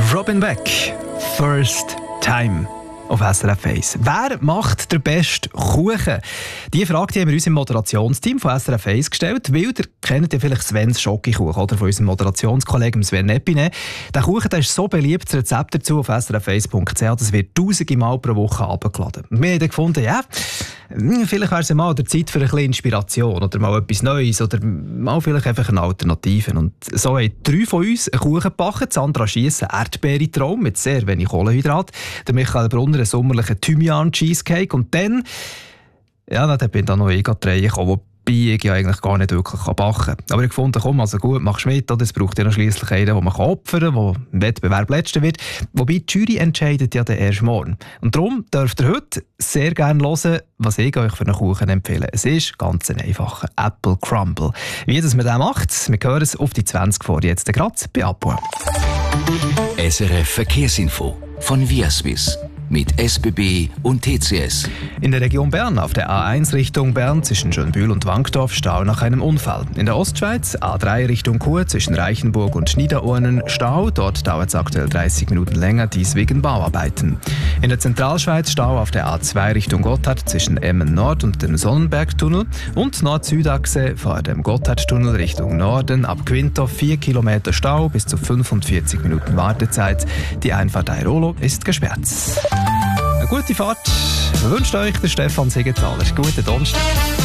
Robin Beck, First Time auf SRF 1. Wer macht den besten Kuchen? Diese Frage haben wir uns im Moderationsteam von SRF 1 gestellt, weil ihr kennt ja vielleicht Svens Schokokuchen oder von unserem Moderationskollegen Sven Epine. Der Kuchen der ist so beliebt, das Rezept dazu auf srf1.ch, das wird tausende Mal pro Woche abgeladen. Wir haben dann gefunden, ja, vielleicht wäre es mal der Zeit für ein bisschen Inspiration oder mal etwas Neues oder mal vielleicht einfach eine Alternative. Und so haben 3 von uns einen Kuchen gebacken. Sandra Schiesse Erdbeere-Traum mit sehr wenig Kohlenhydrat. Der Michael Brunner einen sommerlichen Thymian-Cheesecake. Und dann, ja, dann bin ich da noch reingekommen, wobei ich ja eigentlich gar nicht wirklich backen kann. Aber ich fand, komm, also gut, machst mit. Oder? Es braucht ja noch schliesslich einen, den man opfern kann, der im Wettbewerb Letzter wird. Wobei die Jury entscheidet ja dann erst morgen. Und darum dürft ihr heute sehr gerne hören, was ich euch für einen Kuchen empfehle. Es ist ganz ein einfacher Apple Crumble. Wie das man den macht, wir hören es auf die 20 vor jetzt gerade bei Apo. SRF Verkehrsinfo von Viaswiss mit SBB und TCS. In der Region Bern auf der A1 Richtung Bern zwischen Schönbühl und Wankdorf Stau nach einem Unfall. In der Ostschweiz A3 Richtung Chur zwischen Reichenburg und Niederurnen Stau. Dort dauert es aktuell 30 Minuten länger, dies wegen Bauarbeiten. In der Zentralschweiz Stau auf der A2 Richtung Gotthard zwischen Emmen Nord und dem Sonnenbergtunnel und Nord-Süd-Achse vor dem Gotthardtunnel Richtung Norden ab Quinto 4 Kilometer Stau bis zu 45 Minuten Wartezeit. Die Einfahrt Airolo ist gesperrt. Eine gute Fahrt wünscht euch der Stefan Siegenthaler. Guten Donnerstag.